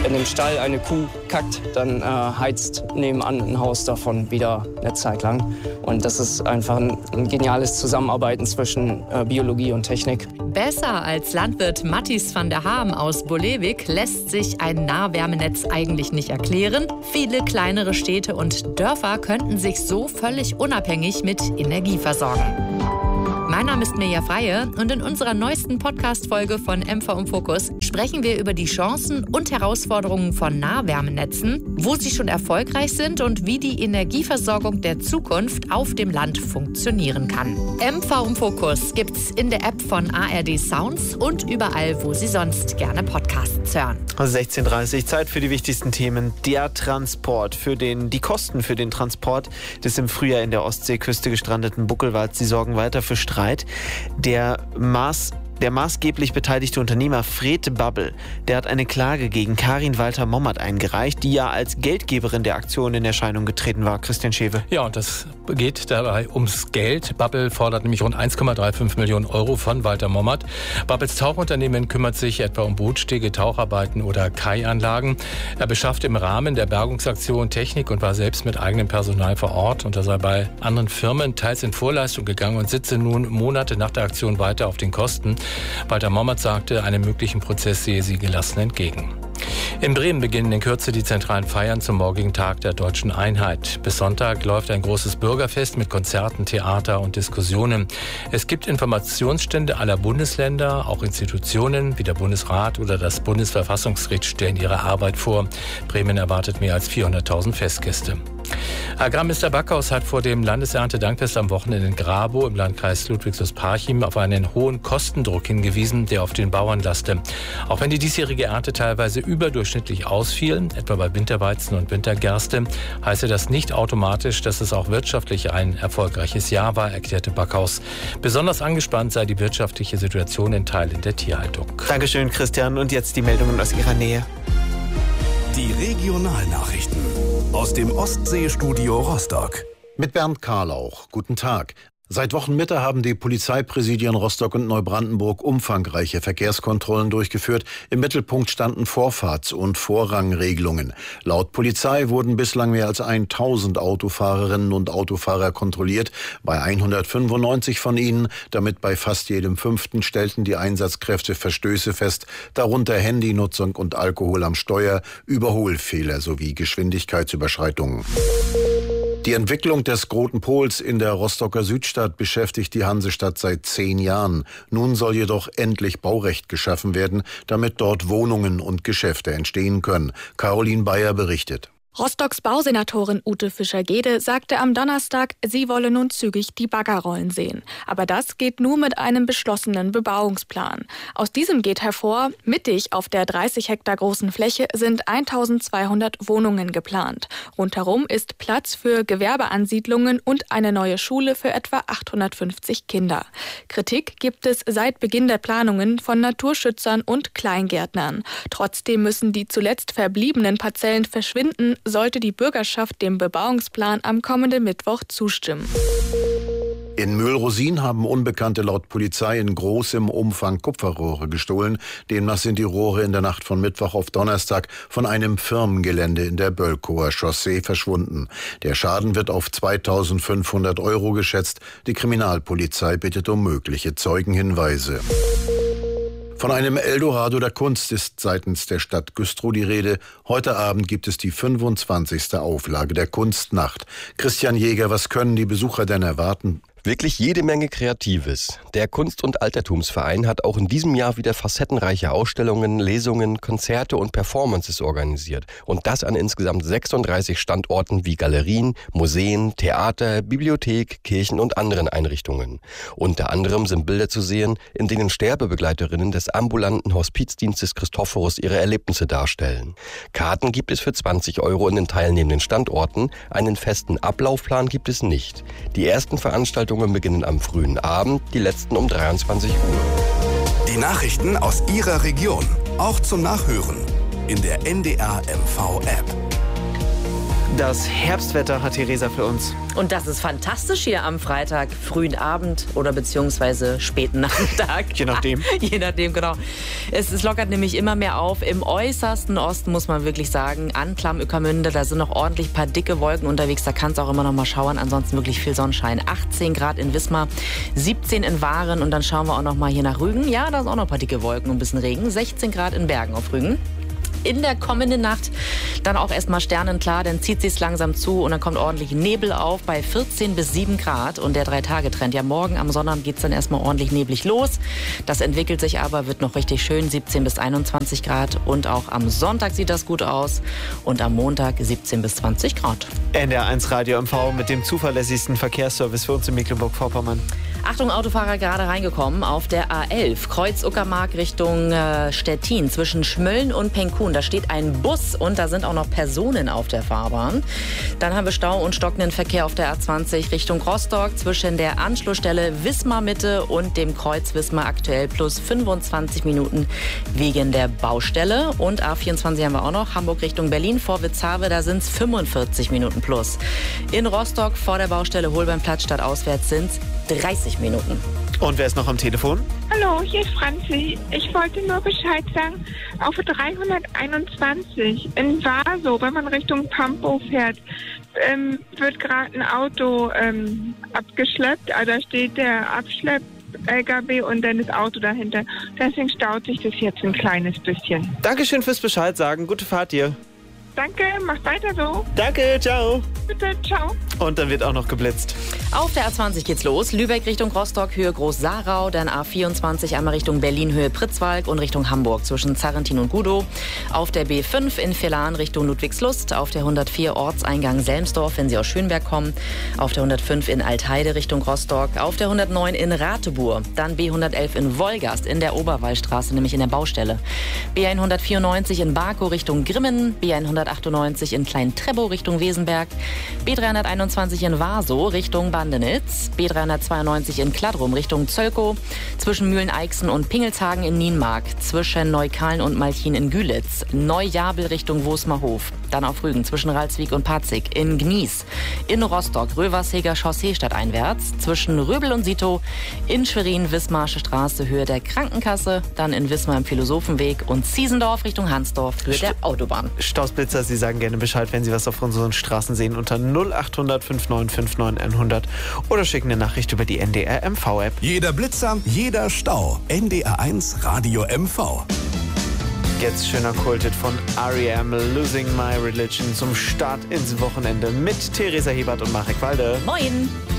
in dem Stall eine Kuh kackt, dann heizt nebenan ein Haus davon wieder eine Zeit lang. Und das ist einfach ein geniales Zusammenarbeiten zwischen Biologie und Technik. Besser als Landwirt Matthijs van der Haam aus Bolewik lässt sich ein Nahwärmenetz eigentlich nicht erklären. Viele kleinere Städte und Dörfer könnten sich so völlig unabhängig mit Energie versorgen. Mein Name ist Mirja Freie und in unserer neuesten Podcast-Folge von MV im Fokus sprechen wir über die Chancen und Herausforderungen von Nahwärmenetzen, wo sie schon erfolgreich sind und wie die Energieversorgung der Zukunft auf dem Land funktionieren kann. MV im Fokus gibt's in der App von ARD Sounds und überall, wo Sie sonst gerne Podcasts hören. 16:30 Uhr, Zeit für die wichtigsten Themen. Der Transport, die Kosten für den Transport des im Frühjahr in der Ostseeküste gestrandeten Buckelwals, die sorgen weiter für Streit. Der maßgeblich beteiligte Unternehmer Fred Babbel, der hat eine Klage gegen Karin Walter-Mommert eingereicht, die ja als Geldgeberin der Aktion in Erscheinung getreten war. Christian Schewe. Ja, und das geht dabei ums Geld. Babbel fordert nämlich rund 1,35 Millionen Euro von Walter-Mommert. Babbels Tauchunternehmen kümmert sich etwa um Bootstege, Taucharbeiten oder Kaianlagen. Er beschafft im Rahmen der Bergungsaktion Technik und war selbst mit eigenem Personal vor Ort. Und er sei bei anderen Firmen teils in Vorleistung gegangen und sitze nun Monate nach der Aktion weiter auf den Kosten. Walter-Mommert sagte, einem möglichen Prozess sehe sie gelassen entgegen. In Bremen beginnen in Kürze die zentralen Feiern zum morgigen Tag der Deutschen Einheit. Bis Sonntag läuft ein großes Bürgerfest mit Konzerten, Theater und Diskussionen. Es gibt Informationsstände aller Bundesländer, auch Institutionen wie der Bundesrat oder das Bundesverfassungsgericht stellen ihre Arbeit vor. Bremen erwartet mehr als 400.000 Festgäste. Agrarminister Backhaus hat vor dem Landeserntedankfest am Wochenende in Grabow im Landkreis Ludwigshaus-Parchim auf einen hohen Kostendruck hingewiesen, der auf den Bauern laste. Auch wenn die diesjährige Ernte teilweise überdurchschnittlich ausfiel, etwa bei Winterweizen und Wintergerste, heiße das nicht automatisch, dass es auch wirtschaftlich ein erfolgreiches Jahr war, erklärte Backhaus. Besonders angespannt sei die wirtschaftliche Situation in Teilen der Tierhaltung. Dankeschön, Christian. Und jetzt die Meldungen aus Ihrer Nähe. Die Regionalnachrichten aus dem Ostseestudio Rostock. Mit Bernd Karlauch. Guten Tag. Seit Wochenmitte haben die Polizeipräsidien Rostock und Neubrandenburg umfangreiche Verkehrskontrollen durchgeführt. Im Mittelpunkt standen Vorfahrts- und Vorrangregelungen. Laut Polizei wurden bislang mehr als 1000 Autofahrerinnen und Autofahrer kontrolliert. Bei 195 von ihnen, damit bei fast jedem 5., stellten die Einsatzkräfte Verstöße fest, darunter Handynutzung und Alkohol am Steuer, Überholfehler sowie Geschwindigkeitsüberschreitungen. Die Entwicklung des Großen Pols in der Rostocker Südstadt beschäftigt die Hansestadt seit 10 Jahren. Nun soll jedoch endlich Baurecht geschaffen werden, damit dort Wohnungen und Geschäfte entstehen können. Caroline Bayer berichtet. Rostocks Bausenatorin Ute Fischer-Gede sagte am Donnerstag, sie wolle nun zügig die Bagger rollen sehen. Aber das geht nur mit einem beschlossenen Bebauungsplan. Aus diesem geht hervor, mittig auf der 30 Hektar großen Fläche sind 1200 Wohnungen geplant. Rundherum ist Platz für Gewerbeansiedlungen und eine neue Schule für etwa 850 Kinder. Kritik gibt es seit Beginn der Planungen von Naturschützern und Kleingärtnern. Trotzdem müssen die zuletzt verbliebenen Parzellen verschwinden, sollte die Bürgerschaft dem Bebauungsplan am kommenden Mittwoch zustimmen. In Möhlrosin haben Unbekannte laut Polizei in großem Umfang Kupferrohre gestohlen. Demnach sind die Rohre in der Nacht von Mittwoch auf Donnerstag von einem Firmengelände in der Bölkower Chaussee verschwunden. Der Schaden wird auf 2.500 € geschätzt. Die Kriminalpolizei bittet um mögliche Zeugenhinweise. Von einem Eldorado der Kunst ist seitens der Stadt Güstrow die Rede. Heute Abend gibt es die 25. Auflage der Kunstnacht. Christian Jäger, was können die Besucher denn erwarten? Wirklich jede Menge Kreatives. Der Kunst- und Altertumsverein hat auch in diesem Jahr wieder facettenreiche Ausstellungen, Lesungen, Konzerte und Performances organisiert. Und das an insgesamt 36 Standorten wie Galerien, Museen, Theater, Bibliothek, Kirchen und anderen Einrichtungen. Unter anderem sind Bilder zu sehen, in denen Sterbebegleiterinnen des ambulanten Hospizdienstes Christophorus ihre Erlebnisse darstellen. Karten gibt es für 20 € in den teilnehmenden Standorten. Einen festen Ablaufplan gibt es nicht. Die ersten Veranstaltungen beginnen am frühen Abend, die letzten um 23 Uhr. Die Nachrichten aus Ihrer Region, auch zum Nachhören in der NDR MV App. Das Herbstwetter hat Theresa für uns. Und das ist fantastisch hier am Freitag, frühen Abend oder beziehungsweise späten Nachmittag. Je nachdem. Je nachdem, genau. Es lockert nämlich immer mehr auf. Im äußersten Osten muss man wirklich sagen, Anklam, Ueckermünde, da sind noch ordentlich ein paar dicke Wolken unterwegs. Da kann es auch immer noch mal schauern. Ansonsten wirklich viel Sonnenschein. 18 Grad in Wismar, 17 in Waren und dann schauen wir auch noch mal hier nach Rügen. Ja, da sind auch noch ein paar dicke Wolken und ein bisschen Regen. 16 Grad in Bergen auf Rügen. In der kommenden Nacht dann auch erstmal sternenklar, dann zieht sich's langsam zu und dann kommt ordentlich Nebel auf bei 14 bis 7 Grad und der 3-Tage-Trend. Ja, morgen am Sonnabend geht's dann erstmal ordentlich neblig los. Das entwickelt sich aber, wird noch richtig schön, 17 bis 21 Grad und auch am Sonntag sieht das gut aus und am Montag 17 bis 20 Grad. NDR1 Radio MV mit dem zuverlässigsten Verkehrsservice für uns in Mecklenburg-Vorpommern. Achtung, Autofahrer gerade reingekommen auf der A11, Kreuz Uckermark Richtung Stettin, zwischen Schmölln und Penkun. Da steht ein Bus und da sind auch noch Personen auf der Fahrbahn. Dann haben wir Stau und stockenden Verkehr auf der A20 Richtung Rostock zwischen der Anschlussstelle Wismar Mitte und dem Kreuz Wismar aktuell plus 25 Minuten wegen der Baustelle. Und A24 haben wir auch noch, Hamburg Richtung Berlin vor Witzhawe, da sind es 45 Minuten plus. In Rostock vor der Baustelle Holbeinplatz statt auswärts sind es 30 Minuten. Und wer ist noch am Telefon? Hallo, hier ist Franzi. Ich wollte nur Bescheid sagen, auf 321 in Vaso, wenn man Richtung Pampo fährt, wird gerade ein Auto abgeschleppt. Also da steht der Abschlepp-LKW und dann das Auto dahinter. Deswegen staut sich das jetzt ein kleines bisschen. Dankeschön fürs Bescheid sagen. Gute Fahrt dir. Danke, macht weiter so. Danke, ciao. Bitte, ciao. Und dann wird auch noch geblitzt. Auf der A20 geht's los. Lübeck Richtung Rostock, Höhe Groß-Sarau. Dann A24 einmal Richtung Berlin, Höhe Pritzwalk und Richtung Hamburg zwischen Zarrentin und Gudow. Auf der B5 in Villaren Richtung Ludwigslust. Auf der 104 Ortseingang Selmsdorf, wenn Sie aus Schönberg kommen. Auf der 105 in Altheide Richtung Rostock. Auf der 109 in Ratebur. Dann B111 in Wolgast in der Oberwallstraße, nämlich in der Baustelle. B194 in Barkow Richtung Grimmen. B198 in Klein-Treppow Richtung Wesenberg. B321 in Vaso Richtung Bandenitz. B392 in Kladrum Richtung Zölkow. Zwischen Mühlen-Eichsen und Pingelshagen in Nienmark. Zwischen Neukalen und Malchin in Gülitz. Neujabel Richtung Wosmerhof. Dann auf Rügen zwischen Ralswiek und Patzig. In Gnies. In Rostock Röversheger Chaussee stadteinwärts. Zwischen Röbel und Sito. In Schwerin Wismarsche Straße Höhe der Krankenkasse. Dann in Wismar im Philosophenweg. Und Ziesendorf Richtung Hansdorf Höhe der Autobahn. Stausblitzer, Sie sagen gerne Bescheid, wenn Sie was auf unseren Straßen sehen, unter 0800 5959 100 oder schicken eine Nachricht über die NDR MV-App. Jeder Blitzer, jeder Stau. NDR1 Radio MV. Jetzt schön erkultet von R.E.M. Losing My Religion zum Start ins Wochenende mit Theresa Hebert und Marek Walde. Moin!